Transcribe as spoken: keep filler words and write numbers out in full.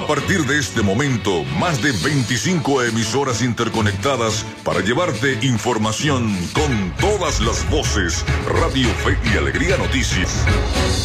A partir de este momento, más de veinticinco emisoras interconectadas para llevarte información con todas las voces. Radio Fe y Alegría Noticias.